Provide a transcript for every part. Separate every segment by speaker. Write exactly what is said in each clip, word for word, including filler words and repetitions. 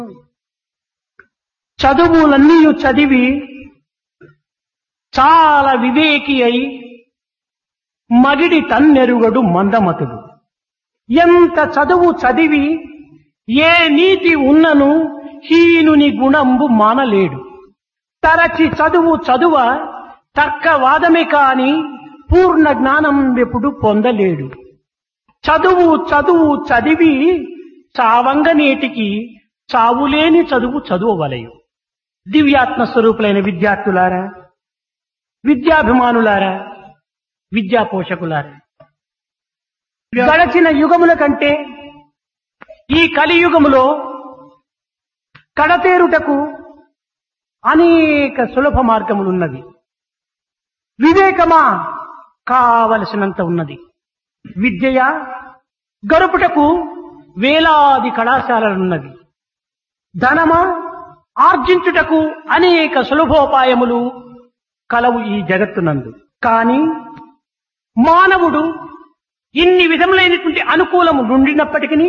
Speaker 1: చదువులన్నీ చదివి చాలా వివేకి అయి మగిడి తన్నెరుగడు మందమతుడు. ఎంత చదువు చదివి ఏ నీతి ఉన్నను హీనుని గుణంబు మానలేడు. తరచి చదువు చదువ తర్కవాదమే కాని పూర్ణ జ్ఞానం ఎప్పుడు పొందలేడు. చదువు చదువు చదివి చావంగనేటికి చావులేని చదువు చదువవలయు. దివ్యాత్మ స్వరూపులైన విద్యార్థులారా, విద్యాభిమానులారా, విద్యా పోషకులారా, గడచిన యుగముల కంటే ఈ కలియుగములో కడతేరుటకు అనేక సులభ మార్గములున్నవి. వివేకమా కావలసినంత ఉన్నది. విద్యయా గరుపుటకు వేలాది కళాశాలలున్నవి. ధనమా ఆర్జించుటకు అనేక సులభోపాయములు కలవు ఈ జగత్తునందు. కాని మానవుడు ఇన్ని విధములైనటువంటి అనుకూలము నుండినప్పటికీ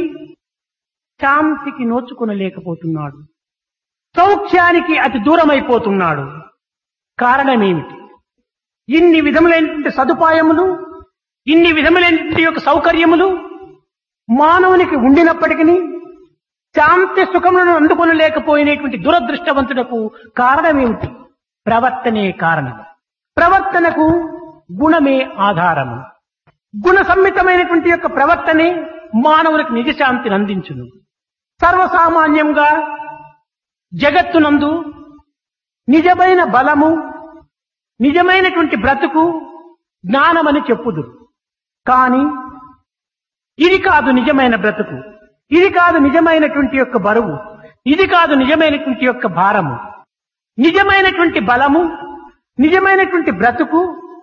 Speaker 1: శాంతికి నోచుకొనలేకపోతున్నాడు. సౌఖ్యానికి అతి దూరమైపోతున్నాడు. కారణమేమిటి? ఇన్ని విధములైనటువంటి సదుపాయములు, ఇన్ని విధములైనటువంటి యొక్క సౌకర్యములు మానవునికి ఉండినప్పటికీ శాంతి సుఖములను అందుకొనలేకపోయినటువంటి దురదృష్టవంతుడకు కారణమేమిటి? ప్రవర్తనే కారణం. ప్రవర్తనకు గుణమే ఆధారము. గుణ సమ్మితమైనటువంటి యొక్క ప్రవర్తనే మానవునికి నిజశాంతిని అందించును. సర్వసామాన్యంగా జగత్తునందు నిజమైన బలము, నిజమైనటువంటి బ్రతుకు జ్ఞానమని చెప్పుదురు. కాని ఇది కాదు నిజమైన బ్రతుకు, ఇది కాదు నిజమైనటువంటి యొక్క బరువు, ఇది కాదు నిజమైనటువంటి యొక్క భారము. నిజమైనటువంటి బలము, నిజమైనటువంటి బ్రతుకు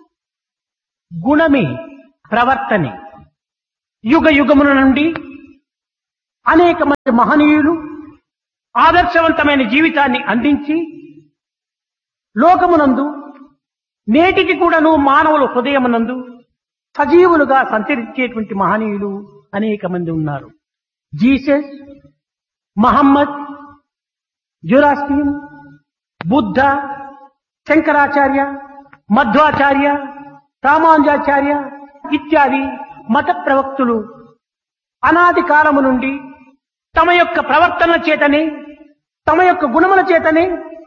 Speaker 1: గుణమే, ప్రవర్తనే. యుగ యుగముల నుండి అనేక మంది మహనీయులు ఆదర్శవంతమైన జీవితాన్ని అందించి లోకమునందు నేటికి కూడాను మానవుల హృదయమునందు సజీవులుగా సంచరించేటువంటి మహనీయులు అనేక మంది ఉన్నారు. జీసస్, మహమ్మద్, జొరాస్ట్రియన్, బుద్ధ, శంకరాచార్య, మధ్వాచార్య, రామానుజాచార్య ఇత్యాది మత ప్రవక్తులు అనాది కాలము నుండి తమ యొక్క ప్రవర్తన చేతనే, తమ యొక్క గుణముల చేతనే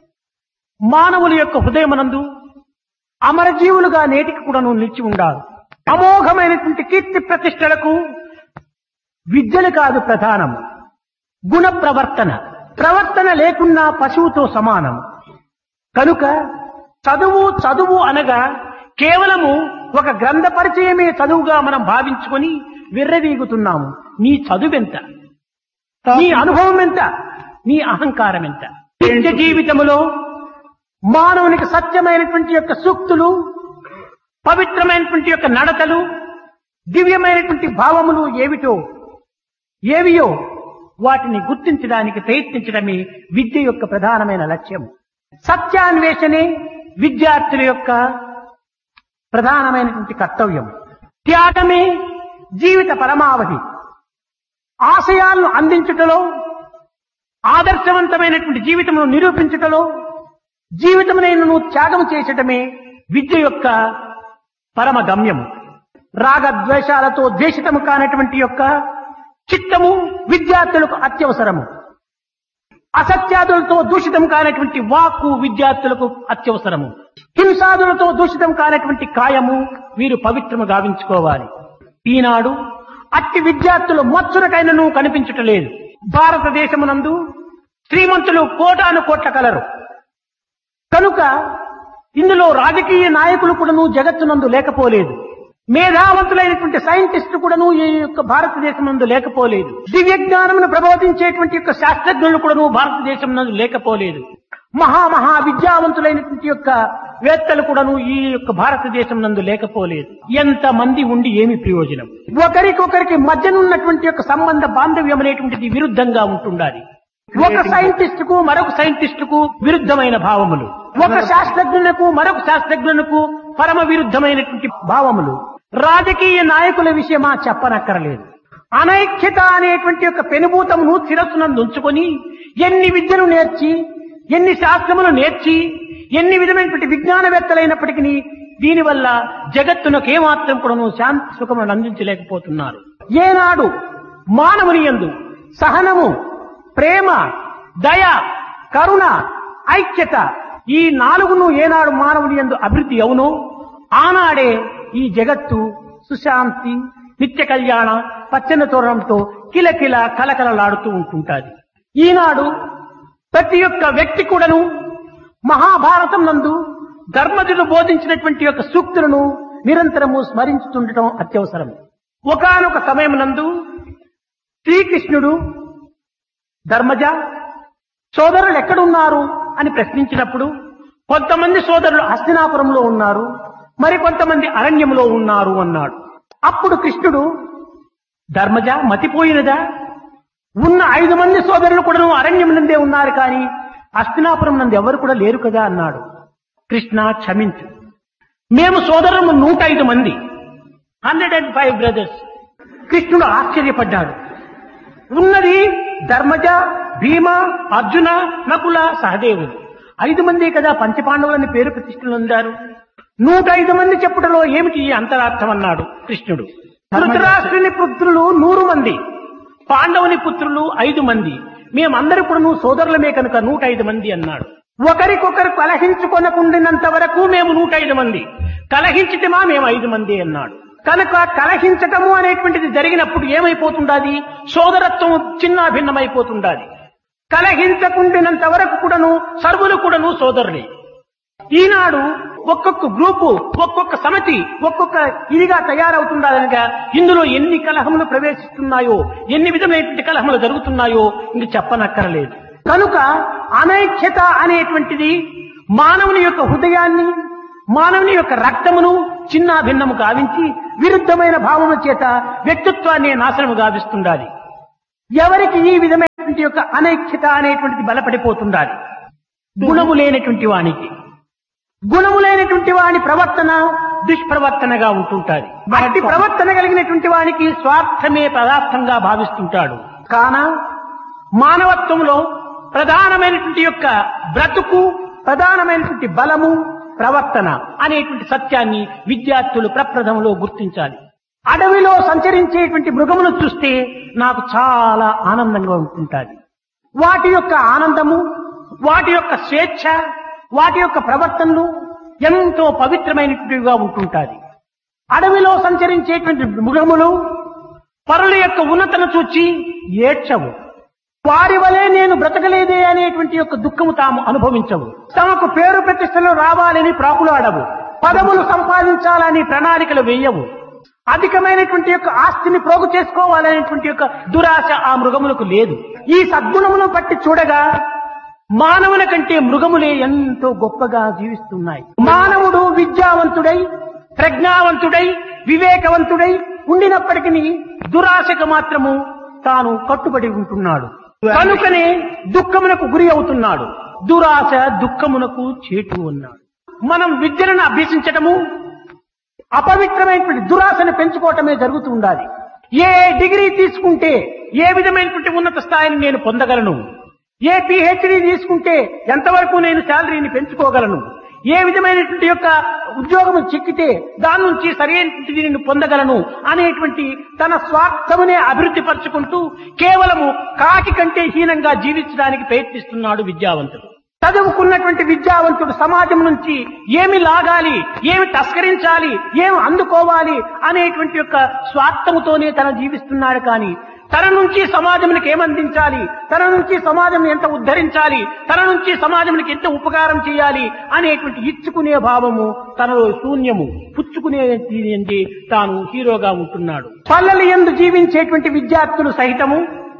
Speaker 1: మానవుల యొక్క హృదయమునందు అమరజీవులుగా నేటికి కూడాను నిలిచి ఉండాలి. అమోఘమైనటువంటి కీర్తి ప్రతిష్టలకు విద్యలు కాదు ప్రధానం, గుణ ప్రవర్తన. ప్రవర్తన లేకున్నా పశువుతో సమానం. కనుక చదువు చదువు అనగా కేవలము ఒక గ్రంథ పరిచయమే చదువుగా మనం భావించుకొని విర్రవీగుతున్నాము. నీ చదువెంత? నీ అనుభవం ఎంత? నీ అహంకారం ఎంత? నిత్య జీవితములో మానవునికి సత్యమైనటువంటి యొక్క సూక్తులు, పవిత్రమైనటువంటి యొక్క నడతలు, దివ్యమైనటువంటి భావములు ఏమిటో, ఏవియో వాటిని గుర్తించడానికి ప్రయత్నించడమే విద్య యొక్క ప్రధానమైన లక్ష్యం. సత్యాన్వేషణే విద్యార్థుల యొక్క ప్రధానమైనటువంటి కర్తవ్యం. త్యాగమే జీవిత పరమావధి. ఆశయాలను అందించుటలో, ఆదర్శవంతమైనటువంటి జీవితమును నిరూపించుటలో జీవితమునైనను త్యాగం చేసటమే విద్య యొక్క పరమ గమ్యము. రాగద్వేషాలతో ద్వేషితము కానటువంటి యొక్క చిత్తము విద్యార్థులకు అత్యవసరము. అసత్యాదులతో దూషితం కానటువంటి వాక్కు విద్యార్థులకు అత్యవసరము. హింసాదులతో దూషితం కానటువంటి కాయము వీరు పవిత్రము గావించుకోవాలి. ఈనాడు అట్టి విద్యార్థులు మత్సురకైనను కనిపించటలేదు. భారతదేశమునందు శ్రీమంతులు కోటాను కోట్ల కలరు. కనుక ఇందులో రాజకీయ నాయకులు కూడాను జగత్తునందు లేకపోలేదు. మేధావంతులైనటువంటి సైంటిస్టు కూడాను ఈ యొక్క భారతదేశం నందు లేకపోలేదు. దివ్య జ్ఞానమును ప్రబోధించేటువంటి యొక్క శాస్త్రజ్ఞులు కూడాను భారతదేశం నందు లేకపోలేదు. మహామహా విద్యావంతులైనటువంటి యొక్క వేత్తలు కూడాను ఈ యొక్క భారతదేశం నందు లేకపోలేదు. ఎంత మంది ఉండి ఏమి ప్రయోజనం? ఒకరికొకరికి మధ్యనున్నటువంటి యొక్క సంబంధ బాంధవ్యం అనేటువంటిది విరుద్ధంగా ఉంటుండాలి. ఒక సైంటిస్ట్ కు మరొక సైంటిస్ట్ కు విరుద్ధమైన భావములు, ఒక శాస్త్రజ్ఞులకు మరొక శాస్త్రజ్ఞులకు పరమ విరుద్ధమైనటువంటి భావములు. రాజకీయ నాయకుల విషయమా చెప్పనక్కరలేదు. అనైక్యత అనేటువంటి యొక్క పెనుభూతమును శిరస్సునందు ఉంచుకొని ఎన్ని విద్యలు నేర్చి, ఎన్ని శాస్త్రములు నేర్చి, ఎన్ని విధమైనటువంటి విజ్ఞానవేత్తలైనప్పటికీ దీనివల్ల జగత్తునకు ఏమాత్రం కూడా శాంతి సుఖములను అందించలేకపోతున్నారు. ఏనాడు మానవుని యందు సహనము, ప్రేమ, దయ, కరుణ, ఐక్యత ఈ నాలుగును ఏనాడు మానవుని యందు అభివృద్ధి అవునో ఆనాడే ఈ జగత్తు సుశాంతి, నిత్య కళ్యాణ, పచ్చని తోరణంతో కిలకిల కలకలలాడుతూ ఉంటుంటాది. ఈనాడు ప్రతి ఒక్క వ్యక్తి కూడాను మహాభారతం నందు ధర్మజుడు బోధించినటువంటి యొక్క సూక్తులను నిరంతరము స్మరించుతుండటం అత్యవసరం. ఒకానొక సమయం నందు శ్రీకృష్ణుడు ధర్మజ సోదరులు ఎక్కడున్నారు అని ప్రశ్నించినప్పుడు కొంతమంది సోదరులు హస్తినాపురంలో ఉన్నారు, మరి కొంతమంది అరణ్యంలో ఉన్నారు అన్నాడు. అప్పుడు కృష్ణుడు ధర్మజ మతిపోయినదా, ఉన్న ఐదు మంది సోదరులు కూడా అరణ్యం నందే ఉన్నారు కానీ హస్తినాపురం నందు ఎవరు కూడా లేరు కదా అన్నాడు. కృష్ణ క్షమించు, మేము సోదరులు నూట ఐదు మంది, హండ్రెడ్ అండ్ ఫైవ్ బ్రదర్స్. కృష్ణుడు ఆశ్చర్యపడ్డాడు. ఉన్నది ధర్మజ, భీమ, అర్జున, నకుల, సహదేవుడు, ఐదు మంది కదా పంచపాండవులని పేరు ప్రతిష్టలు ఉందారు. నూట ఐదు మంది చెప్పుటలో ఏమిటి అంతరార్థం అన్నాడు కృష్ణుడు. ధృతరాష్ట్రుని పుత్రులు నూరు మంది, పాండవుని పుత్రులు ఐదు మంది, మేమందరూ కూడా సోదరులమే కనుక నూట ఐదు మంది అన్నాడు. ఒకరికొకరు కలహించుకొనకుండినంత వరకు మేము నూట ఐదు మంది, కలహించితమా మేము ఐదు మంది అన్నాడు. కనుక కలహించటము అనేటువంటిది జరిగినప్పుడు ఏమైపోతుండాది, సోదరత్వం చిన్న భిన్నమైపోతుండాది. కలహించకుండినంత వరకు కూడాను సర్వులు కూడాను సోదరులే. ఈనాడు ఒక్కొక్క గ్రూపు, ఒక్కొక్క సమితి, ఒక్కొక్క ఇదిగా తయారవుతుండగా ఇందులో ఎన్ని కలహములు ప్రవేశిస్తున్నాయో, ఎన్ని విధమైనటువంటి కలహములు జరుగుతున్నాయో ఇంక చెప్పనక్కరలేదు. కనుక అనైక్యత అనేటువంటిది మానవుని యొక్క హృదయాన్ని, మానవుని యొక్క రక్తమును చిన్న భిన్నము గావించి విరుద్ధమైన భావము చేత వ్యక్తిత్వాన్ని నాశనము గావిస్తుండాలి. ఎవరికి ఈ విధమైనటువంటి యొక్క అనైక్యత అనేటువంటిది బలపడిపోతుండాలి. గుణము లేనటువంటి వానికి, గుణము లేనటువంటి వాని ప్రవర్తన దుష్ప్రవర్తనగా ఉంటుంటాది. అట్టి ప్రవర్తన కలిగినటువంటి వానికి స్వార్థమే పదార్థంగా భావిస్తుంటాడు. కాన మానవత్వంలో ప్రధానమైనటువంటి యొక్క బ్రతుకు, ప్రధానమైనటువంటి బలము ప్రవర్తన అనేటువంటి సత్యాన్ని విద్యార్థులు ప్రప్రథంలో గుర్తించాలి. అడవిలో సంచరించేటువంటి మృగమును చూస్తే నాకు చాలా ఆనందంగా ఉంటుంటుంది. వాటి యొక్క ఆనందము, వాటి యొక్క స్వేచ్ఛ, వాటి యొక్క ప్రవర్తనలు ఎంతో పవిత్రమైనటువంటివిగా ఉంటుంటాది. అడవిలో సంచరించేటువంటి మృగములు పరుల యొక్క ఉన్నతను చూచి ఏడ్చవు. వారి వలె నేను బ్రతకలేదే అనేటువంటి యొక్క దుఃఖము తాము అనుభవించవు. తమకు పేరు ప్రతిష్టలు రావాలని ప్రాకులాడవు. పదములు సంపాదించాలని ప్రణాళికలు వేయవు. అధికమైనటువంటి యొక్క ఆస్తిని ప్రోగు చేసుకోవాలనేటువంటి యొక్క దురాశ ఆ మృగములకు లేదు. ఈ సద్గుణమును బట్టి చూడగా మానవుల కంటే మృగములే ఎంతో గొప్పగా జీవిస్తున్నాయి. మానవుడు విద్యావంతుడై, ప్రజ్ఞావంతుడై, వివేకవంతుడై ఉండినప్పటికీ దురాశకు మాత్రము తాను కట్టుబడి ఉంటున్నాడు. కనుకనే దుఃఖమునకు గురి అవుతున్నాడు. దురాశ దుఃఖమునకు చేటు అన్నాడు. మనం విద్యలను అభ్యసించటము అపవిత్రమైనటువంటి దురాశను పెంచుకోవటమే జరుగుతూ ఉండాలి. ఏ డిగ్రీ తీసుకుంటే ఏ విధమైనటువంటి ఉన్నత స్థాయిని నేను పొందగలను, ఏ పిహెచ్డీ తీసుకుంటే ఎంతవరకు నేను శాలరీని పెంచుకోగలను, ఏ విధమైనటువంటి యొక్క ఉద్యోగము చిక్కితే దాని నుంచి సరైనటువంటి నేను పొందగలను అనేటువంటి తన స్వార్థమునే అభివృద్ధి పరుచుకుంటూ కేవలము కాకి కంటే హీనంగా జీవించడానికి ప్రయత్నిస్తున్నాడు విద్యావంతుడు. చదువుకున్నటువంటి విద్యావంతుడు సమాజం నుంచి ఏమి లాగాలి, ఏమి తస్కరించాలి, ఏమి అందుకోవాలి అనేటువంటి యొక్క స్వార్థముతోనే తన జీవిస్తున్నాడు. కానీ తన నుంచి సమాజానికి ఏమందించాలి, తన నుంచి సమాజం ఎంత ఉద్ధరించాలి, తన నుంచి సమాజానికి ఎంత ఉపకారం చేయాలి అనేటువంటి ఇచ్చుకునే భావము తనలో శూన్యము, పుచ్చుకునే తాను హీరోగా ఉంటున్నాడు. పల్లెల యందు జీవించేటువంటి విద్యార్థులు సహితము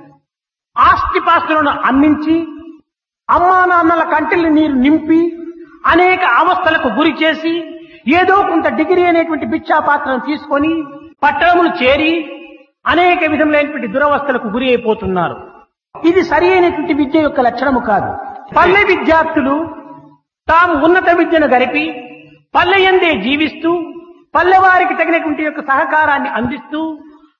Speaker 1: ఆస్తిపాస్తులను అమ్మించి అమ్మా నాన్నల కంటిని నీరు నింపి అనేక అవస్థలకు గురి చేసి ఏదో కొంత డిగ్రీ అనేటువంటి భిక్షాపాత్రను తీసుకొని పట్టణములు చేరి అనేక విధములైనటువంటి దురవస్థలకు గురి అయిపోతున్నారు. ఇది సరి అయినటువంటి విద్య యొక్క లక్షణము కాదు. పల్లె విద్యార్థులు తాము ఉన్నత విద్యను గరిపి పల్లె యందే జీవిస్తూ పల్లెవారికి తగినటువంటి యొక్క సహకారాన్ని అందిస్తూ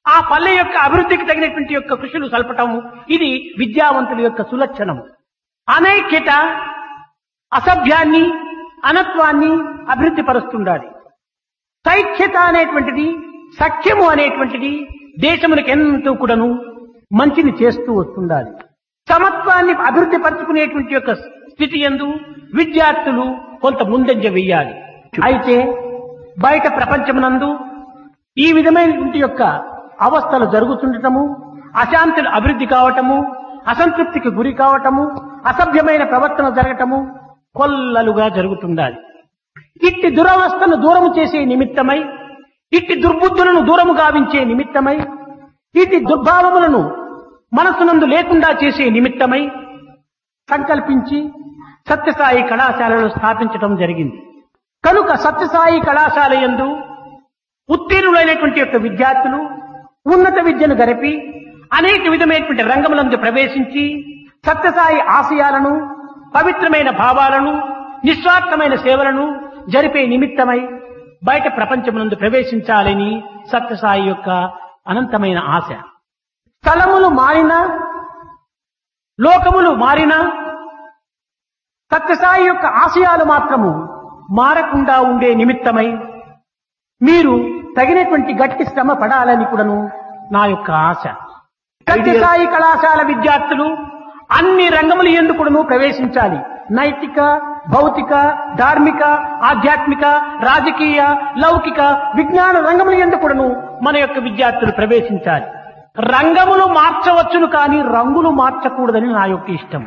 Speaker 1: ఆ పల్లె యొక్క అభివృద్ధికి తగినటువంటి యొక్క కృషులు సల్పటం, ఇది విద్యావంతుల యొక్క సులక్షణము. అనైక్యత అసభ్యాన్ని, అనత్వాన్ని అభివృద్ధి పరుస్తుండాలి. సైక్యత అనేటువంటిది, సఖ్యము అనేటువంటిది దేశములకు ఎంతో కూడాను మంచిని చేస్తూ వస్తుండాలి. సమత్వాన్ని అభివృద్ధి పరుచుకునేటువంటి యొక్క స్థితి యందు విద్యార్థులు కొంత ముందంజ వెయ్యాలి. అయితే బయట ప్రపంచమునందు ఈ విధమైనటువంటి యొక్క అవస్థలు జరుగుతుండటము, అశాంతులు అభివృద్ధి కావటము, అసంతృప్తికి గురి కావటము, అసభ్యమైన ప్రవర్తన జరగటము కొల్లలుగా జరుగుతుండాలి. ఇట్టి దురవస్థను దూరము చేసే నిమిత్తమై, ఇట్టి దుర్బుద్ధులను దూరము గావించే నిమిత్తమై, ఇట్టి దుర్భావములను మనసునందు లేకుండా చేసే నిమిత్తమై సంకల్పించి సత్యసాయి కళాశాలను స్థాపించడం జరిగింది. కనుక సత్యసాయి కళాశాల యందు ఉత్తీర్ణులైనటువంటి యొక్క విద్యార్థులు ఉన్నత విద్యను గరిపి అనేక విధమైనటువంటి రంగములందు ప్రవేశించి సత్యసాయి ఆశయాలను, పవిత్రమైన భావాలను, నిస్వార్థమైన సేవలను జరిపే నిమిత్తమై బయట ప్రపంచమునందు ప్రవేశించాలని సత్యసాయి యొక్క అనంతమైన ఆశ. స్థలములు మారినా, లోకములు మారినా సత్యసాయి యొక్క ఆశయాలు మాత్రము మారకుండా ఉండే నిమిత్తమై మీరు తగినటువంటి గట్టి శ్రమ పడాలని కూడాను నా యొక్క ఆశ. సత్యసాయి కళాశాల విద్యార్థులు అన్ని రంగములు యందు కూడాను ప్రవేశించాలి. నైతిక, భౌతిక, ధార్మిక, ఆధ్యాత్మిక, రాజకీయ, లౌకిక, విజ్ఞాన రంగముల యందు కూడాను మన యొక్క విద్యార్థులు ప్రవేశించాలి. రంగములు మార్చవచ్చును కానీ రంగులు మార్చకూడదని నా యొక్క ఇష్టం.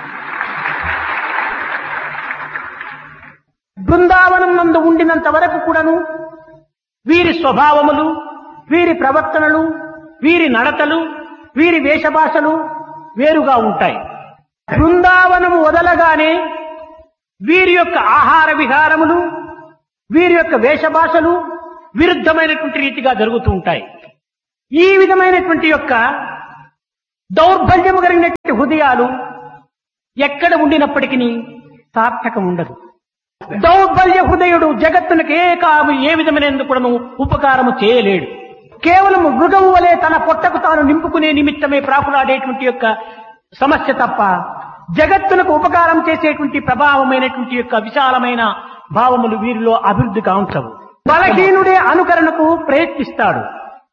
Speaker 1: బృందావనం నందు ఉండినంత వరకు కూడాను వీరి స్వభావములు, వీరి ప్రవర్తనలు, వీరి నడతలు, వీరి వేషభాషలు వేరుగా ఉంటాయి. బృందావనము వదలగానే వీరి యొక్క ఆహార విహారములు, వీరి యొక్క వేషభాషలు విరుద్ధమైనటువంటి రీతిగా జరుగుతూ ఉంటాయి. ఈ విధమైనటువంటి యొక్క దౌర్బల్యము కలిగినటువంటి హృదయాలు ఎక్కడ ఉండినప్పటికీ సార్థకం ఉండదు. దౌర్బల్య హృదయుడు జగత్తునికి ఏ కాము ఏ విధమైనందుకు కూడా ఉపకారము చేయలేడు. కేవలం మృగము వలె తన పొట్టకు తాను నింపుకునే నిమిత్తమే ప్రాకులాడేటువంటి యొక్క సమస్య తప్ప జగత్తునకు ఉపకారం చేసేటువంటి ప్రభావమైనటువంటి యొక్క విశాలమైన భావములు వీరిలో అభివృద్ధి కాంచవు. బలహీనుడే అనుకరణకు ప్రయత్నిస్తాడు.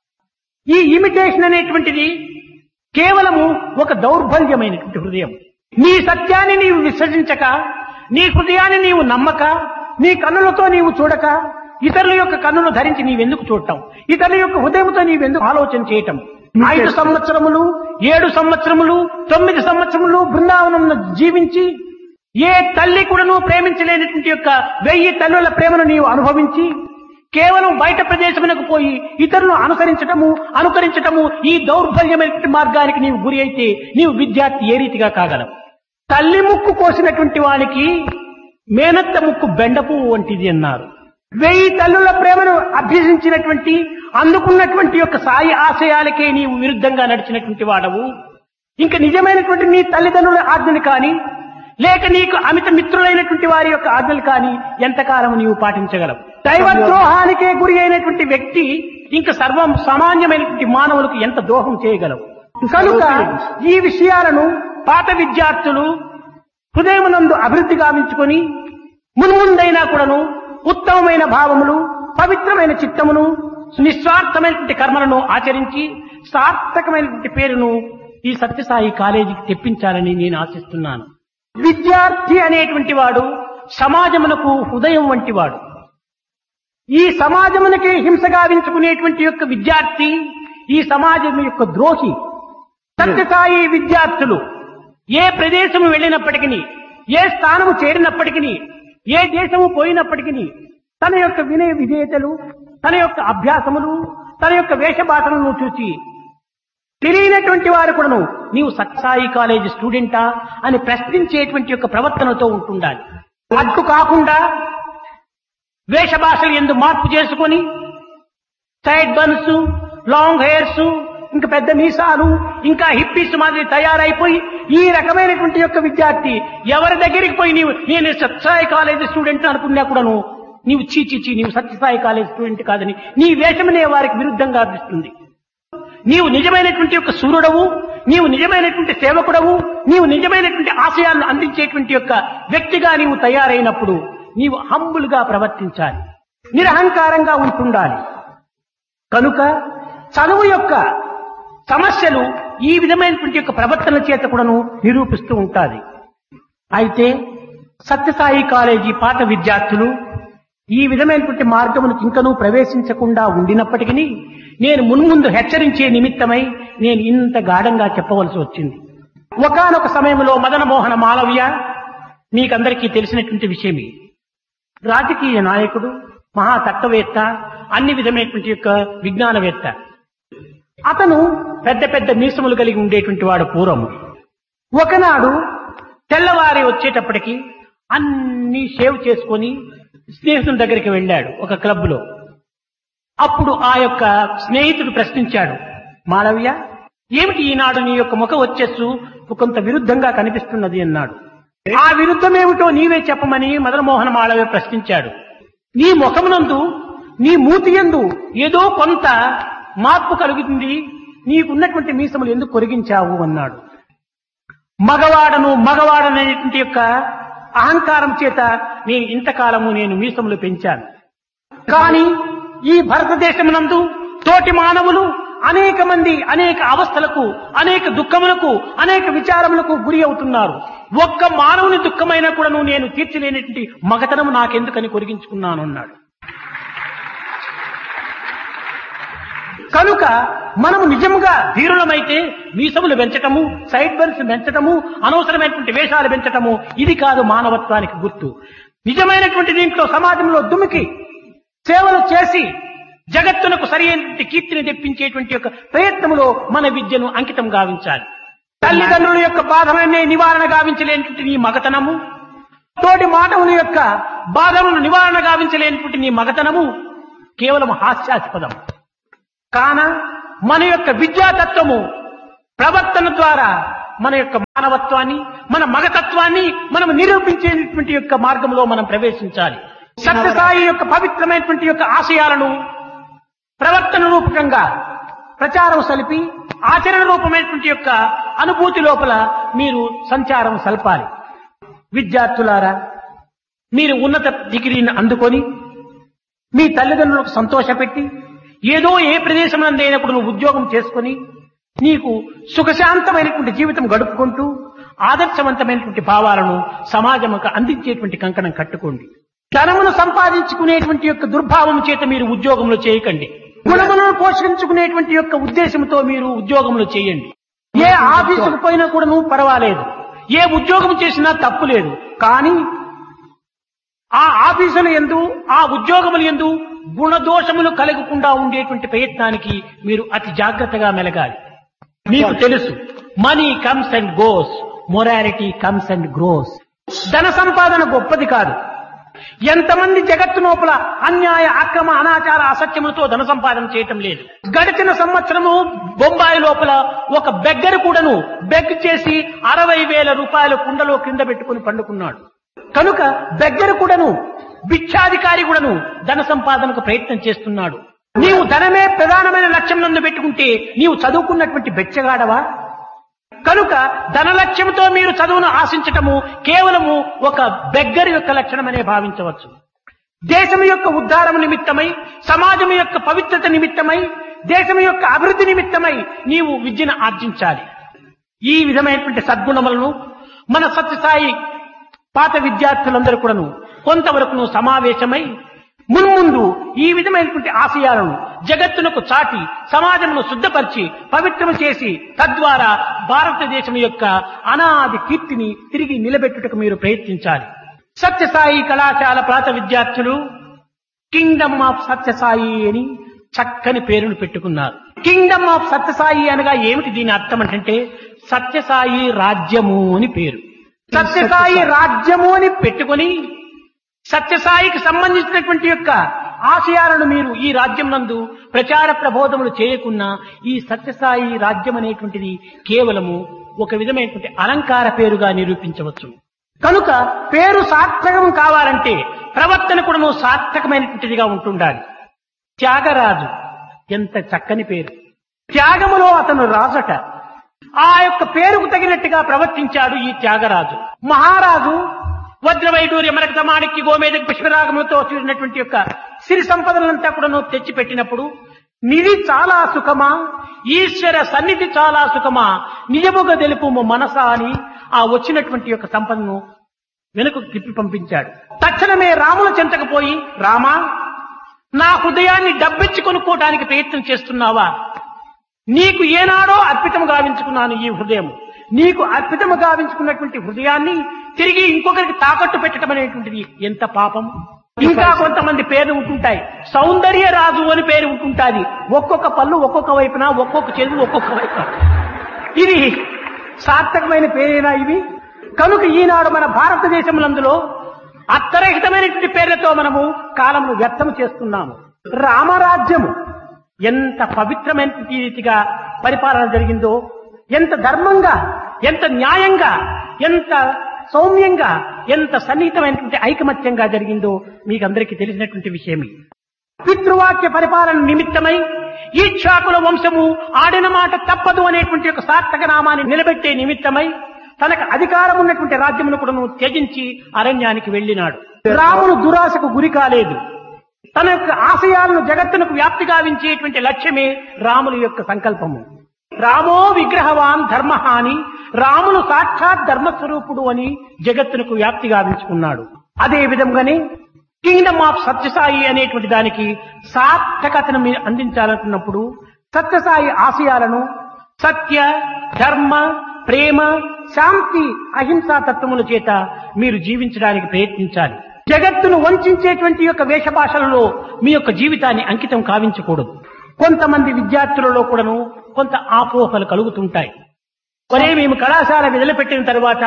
Speaker 1: ఈ ఇమిటేషన్ అనేటువంటిది కేవలము ఒక దౌర్బల్యమైనటువంటి హృదయం. నీ సత్యాన్ని నీవు విసర్జించక, నీ హృదయాన్ని నీవు నమ్మక, నీ కన్నులతో నీవు చూడక, ఇతరుల యొక్క కన్నులు ధరించి నీవెందుకు చూడటం, ఇతరుల యొక్క హృదయంతో నీవెందుకు ఆలోచన చేయటం. ఐదు సంవత్సరములు, ఏడు సంవత్సరములు, తొమ్మిది సంవత్సరములు బృందావనంలో జీవించి ఏ తల్లి కూడాను ప్రేమించలేనటువంటి యొక్క వెయ్యి తల్లుల ప్రేమను నీవు అనుభవించి కేవలం బయట ప్రదేశమునకు పోయి ఇతరులను అనుసరించటము అనుకరించటము ఈ దౌర్బల్యమైన మార్గానికి నీవు గురి అయితే నీవు విద్యార్థి ఏ రీతిగా కాగలవు? తల్లి ముక్కు కోసినటువంటి వానికి మేనత్త ముక్కు బెండపువ్వు వంటిది అన్నారు. వెయ్యి తల్లుల ప్రేమను అభ్యసించినటువంటి అందుకున్నటువంటి యొక్క సాయి ఆశయాలకే నీవు విరుద్ధంగా నడిచినటువంటి వాడవు. ఇంకా నిజమైనటువంటి నీ తల్లిదండ్రుల ఆజ్ఞలు కానీ లేక నీకు అమిత మిత్రులైనటువంటి వారి యొక్క ఆజ్ఞలు కానీ ఎంతకాలం నీవు పాటించగలవు? దైవద్రోహానికే గురి అయినటువంటి వ్యక్తి ఇంకా సర్వం సామాన్యమైనటువంటి మానవులకు ఎంత ద్రోహం చేయగలవు? కనుక ఈ విషయాలను పాత విద్యార్థులు హృదయమునందు అభివృద్ధి గావించుకొని మున్ముందైనా కూడాను ఉత్తమమైన భావములు, పవిత్రమైన చిత్తమును, నిస్వార్థమైనటువంటి కర్మలను ఆచరించి సార్థకమైనటువంటి పేరును ఈ సత్యసాయి కాలేజీకి తెప్పించాలని నేను ఆశిస్తున్నాను. విద్యార్థి అనేటువంటి వాడు సమాజమునకు హృదయం వంటి వాడు. ఈ సమాజమునకే హింస గావించుకునేటువంటి యొక్క విద్యార్థి ఈ సమాజం యొక్క ద్రోహి. సత్యసాయి విద్యార్థులు ఏ ప్రదేశము వెళ్ళినప్పటికీ, ఏ స్థానము చేరినప్పటికీ, ఏ దేశము పోయినప్పటికీ తన యొక్క వినయ విధేయతలు, తన యొక్క అభ్యాసములు, తన యొక్క వేషభాషలను చూచి తెలియనటువంటి వారు కూడాను నీవు సత్యసాయి కాలేజీ స్టూడెంటా అని ప్రశ్నించేటువంటి యొక్క ప్రవర్తనతో ఉంటుండాలి. అట్టు కాకుండా వేషభాషలు ఎందు మార్పు చేసుకొని సైడ్ బన్స్, లాంగ్ హెయిర్స్, ఇంకా పెద్ద మీసాలు, ఇంకా హిప్పీస్ మాదిరి తయారైపోయి ఈ రకమైనటువంటి యొక్క విద్యార్థి ఎవరి దగ్గరికి పోయి నీవు నేను సత్యసాయి కాలేజీ స్టూడెంట్ అనుకున్నా కూడాను నీవు చీచిచి నీవు సత్యసాయి కాలేజీ స్టూడెంట్ కాదని నీ వేషమనే వారికి విరుద్ధంగా అనిపిస్తుంది. నీవు నిజమైనటువంటి యొక్క సూర్యుడవు, నీవు నిజమైనటువంటి సేవకుడవు, నీవు నిజమైనటువంటి ఆశయాలను అందించేటువంటి యొక్క వ్యక్తిగా నీవు తయారైనప్పుడు నీవు హంబుల్ గా ప్రవర్తించాలి, నిరహంకారంగా ఉంటుండాలి. కనుక చదువు యొక్క సమస్యలు ఈ విధమైనటువంటి యొక్క ప్రవర్తన చేత కూడాను నిరూపిస్తూ ఉంటాది. అయితే సత్యసాయి కాలేజీ పాఠ విద్యార్థులు ఈ విధమైనటువంటి మార్గములకు ఇంకనూ ప్రవేశించకుండా ఉండినప్పటికీ నేను మున్ముందు హెచ్చరించే నిమిత్తమై నేను ఇంత గాఢంగా చెప్పవలసి వచ్చింది. ఒకానొక సమయంలో మదన మోహన మాలవ్య మీకందరికీ తెలిసినటువంటి విషయమే. రాజకీయ నాయకుడు, మహా తత్వవేత్త, అన్ని విధమైనటువంటి యొక్క విజ్ఞానవేత్త. అతను పెద్ద పెద్ద మీసములు కలిగి ఉండేటువంటి వాడు పూర్వము. ఒకనాడు తెల్లవారి వచ్చేటప్పటికి అన్ని షేవ్ చేసుకొని స్నేహితుల దగ్గరికి వెళ్ళాడు ఒక క్లబ్ లో. అప్పుడు ఆ యొక్క స్నేహితుడు ప్రశ్నించాడు, మాళవ్య, ఏమిటి ఈనాడు నీ యొక్క ముఖ వచ్చేసు కొంత విరుద్ధంగా కనిపిస్తున్నది అన్నాడు. ఆ విరుద్ధమేమిటో నీవే చెప్పమని మదనమోహన మాళవ్య ప్రశ్నించాడు. నీ ముఖమునందు, నీ మూతి యందు ఏదో కొంత మార్పు కలుగుతుంది, నీకున్నటువంటి మీసములు ఎందుకు కొరిగించావు అన్నాడు. మగవాడను మగవాడనేటువంటి యొక్క అహంకారం చేత నేను ఇంతకాలము నేను మీసములు పెంచాను. కానీ ఈ భారతదేశమునందు తోటి మానవులు అనేక మంది అనేక అవస్థలకు, అనేక దుఃఖములకు, అనేక విచారములకు గురి అవుతున్నారు. ఒక్క మానవుని దుఃఖమైనా కూడాను నేను తీర్చలేనటువంటి మగతనము నాకెందుకని కొరిగించుకున్నాను అన్నాడు. కనుక మనము నిజంగా ధీరులమైతే మీసములు పెంచటము, సైడ్ బర్న్స్ పెంచటము, అనవసరమైనటువంటి వేషాలు పెంచటము ఇది కాదు మానవత్వానికి గుర్తు. నిజమైనటువంటి దీంట్లో సమాజంలో దుమికి సేవలు చేసి జగత్తునకు సరి అయినటువంటి కీర్తిని తెప్పించేటువంటి యొక్క ప్రయత్నములో మన విద్యను అంకితం గావించాలి. తల్లిదండ్రుల యొక్క బాధలనే నివారణ గావించలేనటువంటి నీ మగతనము, తోటి మానవుల యొక్క బాధలను నివారణ గావించలేనటువంటి నీ మగతనము కేవలం హాస్యాస్పదం. కాన మన యొక్క విద్యాతత్వము ప్రవర్తన ద్వారా మన యొక్క మానవత్వాన్ని, మన మగతత్వాన్ని మనం నిరూపించేటువంటి యొక్క మార్గంలో మనం ప్రవేశించాలి. సత్యసాయి యొక్క పవిత్రమైనటువంటి యొక్క ఆశయాలను ప్రవర్తన రూపకంగా ప్రచారం సలిపి ఆచరణ రూపమైనటువంటి యొక్క అనుభూతి లోపల మీరు సంచారం సల్పాలి. విద్యార్థులారా, మీరు ఉన్నత డిగ్రీని అందుకొని మీ తల్లిదండ్రులకు సంతోషపెట్టి ఏదో ఏ ప్రదేశం నందైనప్పుడు నువ్వు ఉద్యోగం చేసుకుని నీకు సుఖశాంతమైనటువంటి జీవితం గడుపుకుంటూ ఆదర్శవంతమైనటువంటి భావాలను సమాజముకు అందించేటువంటి కంకణం కట్టుకోండి. ధనమును సంపాదించుకునేటువంటి యొక్క దుర్భావం చేత మీరు ఉద్యోగంలో చేయకండి. గుణములను పోషించుకునేటువంటి యొక్క ఉద్దేశంతో మీరు ఉద్యోగంలో చేయండి. ఏ ఆఫీసుకు పోయినా కూడా నువ్వు పర్వాలేదు, ఏ ఉద్యోగం చేసినా తప్పు లేదు. కానీ ఆ ఆఫీసుల యందు, ఆ ఉద్యోగముల యందు గుణదోషములు కలగకుండా ఉండేటువంటి ప్రయత్నానికి మీరు అతి జాగ్రత్తగా మెలగాలి. మీకు తెలుసు, money comes and goes, morality comes and grows. ధన సంపాదన గొప్పది కాదు. ఎంతమంది జగత్తు లోపల అన్యాయ, అక్రమ, అనాచార, అసత్యములతో ధన సంపాదన చేయటం లేదు. గడిచిన సంవత్సరము బొంబాయి లోపల ఒక బెగ్గరు కూడాను బెగ్ చేసి అరవై వేల రూపాయల కుండలో కింద పెట్టుకుని పండుకున్నాడు. కనుక బెగ్గరు కూడాను, భిక్షాధికారి కూడాను ధన సంపాదనకు ప్రయత్నం చేస్తున్నాడు. నీవు ధనమే ప్రధానమైన లక్ష్యం నందు పెట్టుకుంటే నీవు చదువుకున్నటువంటి బెచ్చగాడవా? కనుక ధన లక్ష్యంతో మీరు చదువును ఆశించటము కేవలము ఒక బెగ్గరి యొక్క లక్షణమనే భావించవచ్చు. దేశం యొక్క ఉద్ధారం నిమిత్తమై, సమాజం యొక్క పవిత్రత నిమిత్తమై, దేశం యొక్క అభివృద్ధి నిమిత్తమై నీవు విద్యను ఆర్జించాలి. ఈ విధమైనటువంటి సద్గుణములను మన సత్యసాయి పాత విద్యార్థులందరూ కూడాను కొంతవరకు సమావేశమై మున్ముందు ఈ విధమైనటువంటి ఆశయాలను జగత్తునకు చాటి సమాజమును శుద్ధపరిచి పవిత్రము చేసి తద్వారా భారతదేశం యొక్క అనాది కీర్తిని తిరిగి నిలబెట్టుటకు మీరు ప్రయత్నించాలి. సత్యసాయి కళాశాల ప్రాత విద్యార్థులు కింగ్డమ్ ఆఫ్ సత్యసాయి అని చక్కని పేరును పెట్టుకున్నారు. కింగ్డమ్ ఆఫ్ సత్యసాయి అనగా ఏమిటి దీని అర్థం అంటే సత్యసాయి రాజ్యము అని పేరు. సత్యసాయి రాజ్యము అని పెట్టుకొని సత్యసాయికి సంబంధించినటువంటి యొక్క ఆశయాలను మీరు ఈ రాజ్యం నందు ప్రచార ప్రబోధములు చేయకున్నా ఈ సత్యసాయి రాజ్యం అనేటువంటిది కేవలము ఒక విధమైనటువంటి అలంకార పేరుగా నిరూపించవచ్చు. కనుక పేరు సార్థకం కావాలంటే ప్రవర్తన కూడా సార్థకమైనటువంటిదిగా ఉంటుండాలి. త్యాగరాజు ఎంత చక్కని పేరు. త్యాగములో అతను రాజట. ఆ యొక్క పేరుకు తగినట్టుగా ప్రవర్తించాడు ఈ త్యాగరాజు. మహారాజు వజ్రవైడూర్య మరకత మాణిక్య గోమేద పుష్పరాగములతో చూసినటువంటి యొక్క సిరి సంపదలంతా కూడా తెచ్చిపెట్టినప్పుడు నిధి చాలా సుఖమా, ఈశ్వర సన్నిధి చాలా సుఖమా, నిజముగా తెలుపు మనసా అని ఆ వచ్చినటువంటి యొక్క సంపదను వెనుకకు తిప్పి పంపించాడు. తక్షణమే రాముల చెంతకు పోయి, రామా, నా హృదయాన్ని డబ్బిచ్చి కొనుక్కోవడానికి ప్రయత్నం చేస్తున్నావా? నీకు ఏనాడో అర్పితము గావించుకున్నాను ఈ హృదయం. నీకు అర్పితము గావించుకున్నటువంటి హృదయాన్ని తిరిగి ఇంకొకరికి తాకట్టు పెట్టడం అనేటువంటిది ఎంత పాపం. ఇంకా కొంతమంది పేర్లు ఉంటుంటాయి. సౌందర్య రాజు అని పేరు ఉంటుంటాది. ఒక్కొక్క పళ్ళు ఒక్కొక్క వైపున, ఒక్కొక్క చెరువు ఒక్కొక్క వైపున. ఇది సార్థకమైన పేరేనా ఇవి? కనుక ఈనాడు మన భారతదేశములందులో అర్థరహితమైనటువంటి పేర్లతో మనము కాలమును వ్యర్థము చేస్తున్నాము. రామరాజ్యము ఎంత పవిత్రమైన రీతిగా పరిపాలన జరిగిందో, ఎంత ధర్మంగా, ఎంత న్యాయంగా, ఎంత సౌమ్యంగా, ఎంత సన్నిహితమైనటువంటి ఐకమత్యంగా జరిగిందో మీకందరికీ తెలిసినటువంటి విషయమే. పితృవాక్య పరిపాలన నిమిత్తమై ఈక్షాకుల వంశము ఆడిన మాట తప్పదు అనేటువంటి ఒక సార్థక నామాన్ని నిలబెట్టే నిమిత్తమై తనకు అధికారం ఉన్నటువంటి రాజ్యమును కూడా త్యజించి అరణ్యానికి వెళ్ళినాడు. రాముడు దురాశకు గురి కాలేదు. తన యొక్క ఆశయాలను జగత్తునకు వ్యాప్తి గావించేటువంటి లక్ష్యమే రాముల యొక్క సంకల్పము. రామో విగ్రహవాన్ ధర్మ అని, రాములు సాక్షాత్ ధర్మస్వరూపుడు అని జగత్తునకు వ్యాప్తి గావించుకున్నాడు. అదే విధంగానే కింగ్డమ్ ఆఫ్ సత్యసాయి అనేటువంటి దానికి సార్థకతను మీరు అందించాలనుకున్నప్పుడు సత్యసాయి ఆశయాలను సత్య, ధర్మ, ప్రేమ, శాంతి, అహింసా తత్వముల చేత మీరు జీవించడానికి ప్రయత్నించాలి. జగత్తును వంచేటువంటి యొక్క వేషభాషలలో మీ యొక్క జీవితాన్ని అంకితం కావించకూడదు. కొంతమంది విద్యార్థులలో కూడాను కొంత ఆపోహలు కలుగుతుంటాయి. ఒరే, మేము కళాశాల వదిలిపెట్టిన తర్వాత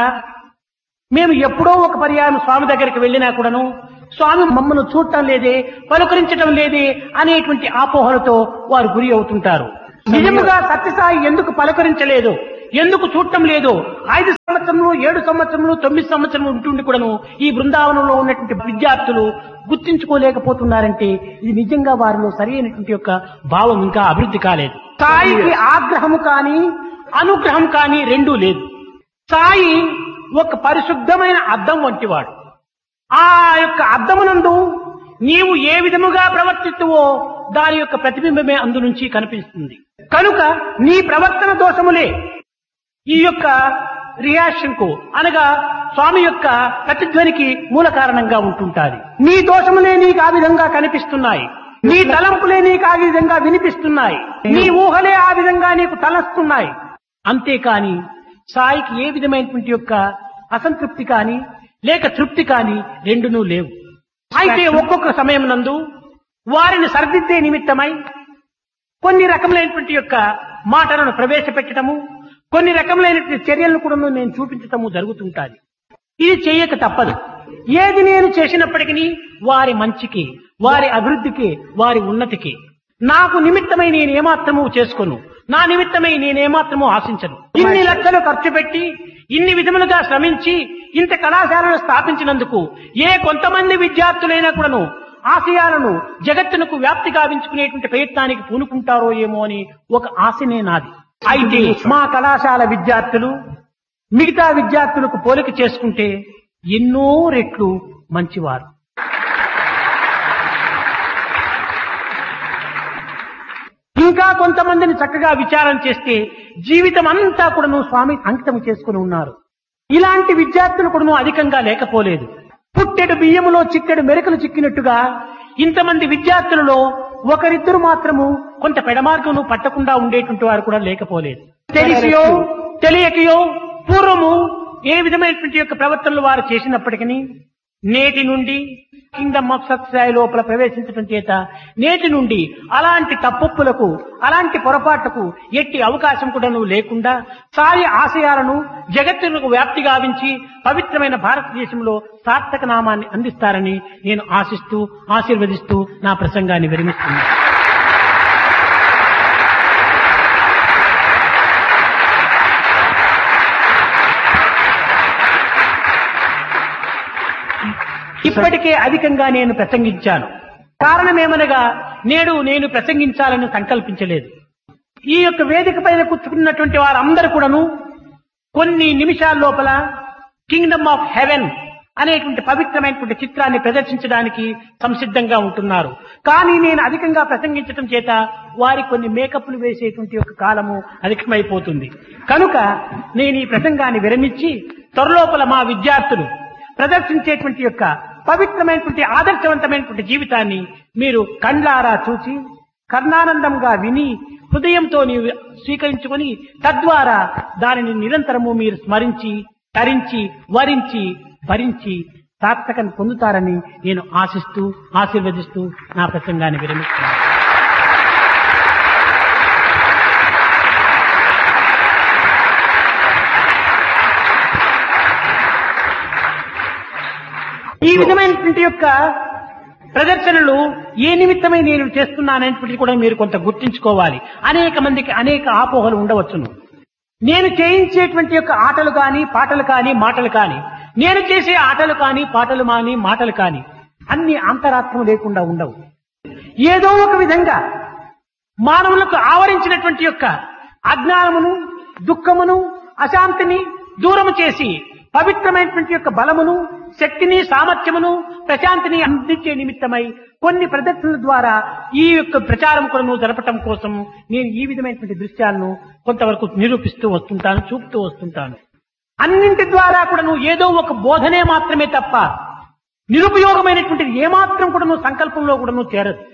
Speaker 1: మేము ఎప్పుడో ఒక పర్యాయం స్వామి దగ్గరికి వెళ్ళినా కూడాను స్వామి మమ్మల్ని చూడటం లేదే, పలుకరించడం లేదే అనేటువంటి ఆపోహలతో వారు గురి అవుతుంటారు. నిజముగా సత్యసాయి ఎందుకు పలకరించలేదు, ఎందుకు చూడటం లేదు? ఐదు సంవత్సరములు, ఏడు సంవత్సరములు, తొమ్మిది సంవత్సరములు ఉంటుండి కూడాను ఈ బృందావనంలో ఉన్నటువంటి విద్యార్థులు గుర్తించుకోలేకపోతున్నారంటే ఇది నిజంగా వారిలో సరైనటువంటి యొక్క భావం ఇంకా అభివృద్ధి కాలేదు. సాయికి ఆగ్రహము కానీ అనుగ్రహం కానీ రెండూ లేదు. సాయి ఒక పరిశుద్ధమైన అద్దం వంటివాడు. ఆ యొక్క అద్దమునందు నీవు ఏ విధముగా ప్రవర్తిస్తువో దాని యొక్క ప్రతిబింబమే అందు నుంచి కనిపిస్తుంది. కనుక నీ ప్రవర్తన దోషములే ఈ యొక్క రియాక్షన్ కు అనగా స్వామి యొక్క ప్రతిధ్వనికి మూల కారణంగా ఉంటుంటాది. నీ దోషములే నీకు ఆ విధంగా కనిపిస్తున్నాయి, నీ తలంపులే నీకు ఆ విధంగా వినిపిస్తున్నాయి, నీ ఊహలే ఆ విధంగా నీకు తలస్తున్నాయి. అంతేకాని సాయికి ఏ విధమైనటువంటి యొక్క అసంతృప్తి కానీ లేక తృప్తి కానీ రెండునూ లేవు. అయితే ఒక్కొక్క సమయం నందు వారిని సరిదిద్దే నిమిత్తమై కొన్ని రకములైనటువంటి యొక్క మాటలను ప్రవేశపెట్టడము, కొన్ని రకములైనటువంటి చర్యలను కూడా నేను చూపించటము జరుగుతుంటాది. ఇది చేయక తప్పదు. ఏది నేను చేసినప్పటికీ వారి మంచికి, వారి అభివృద్ధికి, వారి ఉన్నతికి. నాకు నిమిత్తమై నేను ఏమాత్రము చేసుకోను, నా నిమిత్తమై నేనేమాత్రము ఆశించను. ఇన్ని లక్షలు ఖర్చు పెట్టి ఇన్ని విధములుగా శ్రమించి ఇంత కళాశాలను స్థాపించినందుకు ఏ కొంతమంది విద్యార్థులైనా కూడాను ఆశయాలను జగత్తునకు వ్యాప్తి గావించుకునేటువంటి ప్రయత్నానికి పూనుకుంటారో ఏమో అని ఒక ఆశనే నాది. అయితే మా కళాశాల విద్యార్థులు మిగతా విద్యార్థులకు పోలిక చేసుకుంటే ఎన్నో రెట్లు మంచివారు. ఇంకా కొంతమందిని చక్కగా విచారం చేస్తే జీవితం అంతా కూడాను స్వామి అంకితం చేసుకుని ఉన్నారు. ఇలాంటి విద్యార్థులు కూడాను అధికంగా లేకపోలేదు. పుట్టెడు బియ్యములో చిట్టెడు మెరకలు చిక్కినట్టుగా ఇంతమంది విద్యార్థులలో ఒకరిద్దరు మాత్రము కొంత పెడమార్గమును పట్టకుండా ఉండేటువంటి వారు కూడా లేకపోలేదు. తెలిసియో తెలియకయో పూర్వము ఏ విధమైనటువంటి యొక్క ప్రవర్తనలు వారు చేసినప్పటికీ నేటి నుండి కింగ్డమ్ ఆఫ్ సత్యసాయి లోపల ప్రవేశించడం చేత నేటి నుండి అలాంటి తప్పొప్పులకు, అలాంటి పొరపాట్లకు ఎట్టి అవకాశం కూడా లేకుండా సాయి ఆశయాలను జగత్తులకు వ్యాప్తి గావించి పవిత్రమైన భారతదేశంలో సార్థక నామాన్ని అందిస్తారని నేను ఆశిస్తూ ఆశీర్వదిస్తూ నా ప్రసంగాన్ని విరమిస్తున్నాను. ఇప్పటికే అధికంగా నేను ప్రసంగించాను. కారణమేమనగా నేడు నేను ప్రసంగించాలని సంకల్పించలేదు. ఈ యొక్క వేదిక పైన కూర్చుకున్నటువంటి వారందరూ కూడాను కొన్ని నిమిషాల లోపల కింగ్డమ్ ఆఫ్ హెవెన్ అనేటువంటి పవిత్రమైనటువంటి చిత్రాన్ని ప్రదర్శించడానికి సంసిద్ధంగా ఉంటున్నారు. కానీ నేను అధికంగా ప్రసంగించడం చేత వారి కొన్ని మేకప్లు వేసేటువంటి ఒక కాలము అధికమైపోతుంది. కనుక నేను ఈ ప్రసంగాన్ని విరమించి త్వరలోపల మా విద్యార్థులు ప్రదర్శించేటువంటి యొక్క పవిత్రమైనటువంటి ఆదర్శవంతమైనటువంటి జీవితాన్ని మీరు కండ్లారా చూచి కర్ణానందంగా విని హృదయంతో నీవు స్వీకరించుకొని తద్వారా దానిని నిరంతరము మీరు స్మరించి తరించి వరించి భరించి సార్థకం పొందుతారని నేను ఆశిస్తూ ఆశీర్వదిస్తూ నా ప్రసంగాన్ని విరమిస్తున్నాను. ఈ విధమైనటువంటి యొక్క ప్రదర్శనలు ఏ నిమిత్తమై నేను చేస్తున్నాననేటువంటిది కూడా మీరు కొంత గుర్తించుకోవాలి. అనేక మందికి అనేక ఆపోహలు ఉండవచ్చును. నేను చేయించేటువంటి యొక్క ఆటలు కానీ పాటలు కానీ మాటలు కానీ నేను చేసే ఆటలు కానీ పాటలు కానీ మాటలు కానీ అన్ని అంతరాత్మ లేకుండా ఉండవు. ఏదో ఒక విధంగా మానవులకు ఆవరించినటువంటి యొక్క అజ్ఞానమును దుఃఖమును అశాంతిని దూరము చేసి పవిత్రమైనటువంటి యొక్క బలమును శక్తిని సామర్థ్యమును ప్రశాంతిని అందించే నిమిత్తమై కొన్ని ప్రదర్శనల ద్వారా ఈ యొక్క ప్రచారం కూడా జరపటం కోసం నేను ఈ విధమైనటువంటి దృశ్యాలను కొంతవరకు నిరూపిస్తూ వస్తుంటాను, చూపుతూ వస్తుంటాను. అన్నింటి ద్వారా కూడా నువ్వు ఏదో ఒక బోధనే మాత్రమే తప్ప నిరుపయోగమైనటువంటిది ఏమాత్రం కూడా నువ్వు సంకల్పంలో కూడా నువ్వు చేరదు.